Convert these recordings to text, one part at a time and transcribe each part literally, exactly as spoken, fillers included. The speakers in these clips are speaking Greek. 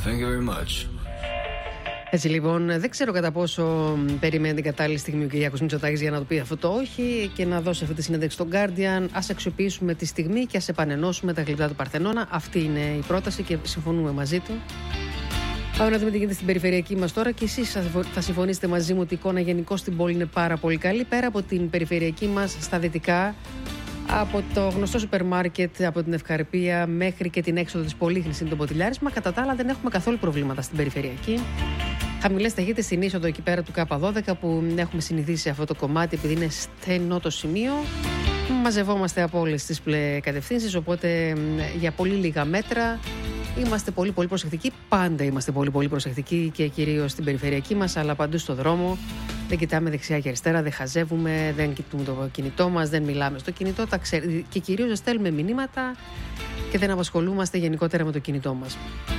Thank you very much. Έτσι λοιπόν, δεν ξέρω κατά πόσο περιμένει την κατάλληλη στιγμή ο Κυριάκος Μητσοτάκης για να το πει αυτό το όχι και να δώσει αυτή τη συνέντευξη στον Guardian. Ας αξιοποιήσουμε τη στιγμή και ας επανενώσουμε τα γλυπτά του Παρθενώνα. Αυτή είναι η πρόταση και συμφωνούμε μαζί του. Πάμε να δούμε τι γίνεται στην περιφερειακή μας τώρα και εσείς θα συμφωνήσετε μαζί μου ότι η εικόνα γενικώς στην πόλη είναι πάρα πολύ καλή. Πέρα από την περιφερειακή μας στα δυτικά, από το γνωστό σούπερ μάρκετ, από την Ευκαρπία μέχρι και την έξοδο της Πολύχνης είναι το ποτηλιάρισμα. Κατά τα άλλα δεν έχουμε καθόλου προβλήματα στην περιφερειακή. Χαμηλές ταχύτητες στην είσοδο εκεί πέρα του Κ δώδεκα που έχουμε συνηθίσει αυτό το κομμάτι επειδή είναι στενό το σημείο. Μαζευόμαστε από όλες τις κατευθύνσεις, οπότε για πολύ λίγα μέτρα είμαστε πολύ πολύ προσεκτικοί. Πάντα είμαστε πολύ πολύ προσεκτικοί και κυρίως στην περιφερειακή μας, αλλά παντού στο δρόμο. Δεν κοιτάμε δεξιά και αριστερά, δεν χαζεύουμε, δεν κοιτούμε το κινητό μας, δεν μιλάμε στο κινητό τα ξε... και κυρίως δεν στέλνουμε μηνύματα και δεν απασχολούμαστε γενικότερα με το κινητό μας.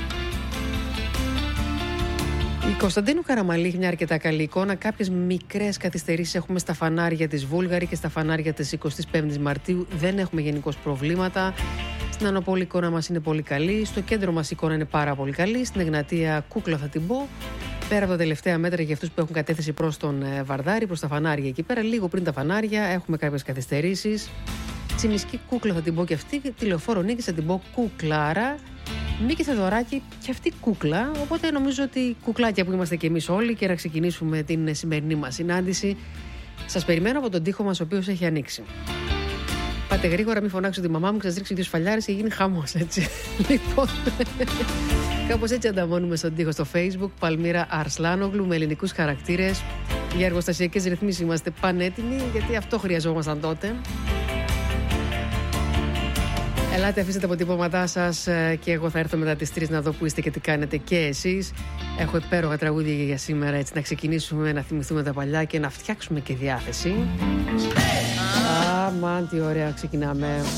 Η Κωνσταντίνου Καραμαλή έχει μια αρκετά καλή εικόνα. Κάποιες μικρές καθυστερήσεις έχουμε στα φανάρια της Βούλγαρη και στα φανάρια της εικοστής πέμπτης Μαρτίου. Δεν έχουμε γενικώς προβλήματα. Στην Ανοπόλη η εικόνα μας είναι πολύ καλή. Στο κέντρο μας η εικόνα είναι πάρα πολύ καλή. Στην Εγνατία κούκλα θα την πω. Πέρα από τα τελευταία μέτρα για αυτούς που έχουν κατεύθυνση προς τον Βαρδάρη, προς τα φανάρια εκεί πέρα, λίγο πριν τα φανάρια, έχουμε κάποιες καθυστερήσεις. Τσιμισκή κούκλα θα την πω και αυτή. Τηλεοφόρο Νίκη θα την πω κουκλάρα. Νίκη Θεοδωράκη και αυτή κούκλα. Οπότε νομίζω ότι κουκλάκια που είμαστε κι εμείς όλοι και να ξεκινήσουμε την σημερινή μας συνάντηση. Σας περιμένω από τον τοίχο μας, ο οποίος έχει ανοίξει. Πάτε γρήγορα, μην φωνάξω τη μαμά μου και σας ρίξει δύο σφαλιάρες και γίνει χαμός, έτσι. Λοιπόν, κάπως έτσι ανταμώνουμε στον τοίχο στο Facebook. Παλμύρα Αρσλάνογλου με ελληνικούς χαρακτήρες. Για εργοστασιακές ρυθμίσεις είμαστε πανέτοιμοι, γιατί αυτό χρειαζόμασταν τότε. Ελάτε, αφήστε τα αποτυπώματά σας και εγώ θα έρθω μετά τις τρεις να δω που είστε και τι κάνετε και εσείς. Έχω υπέροχα τραγούδια για σήμερα, έτσι να ξεκινήσουμε, να θυμηθούμε τα παλιά και να φτιάξουμε και διάθεση. Αμάν, τι ωραία ξεκινάμε.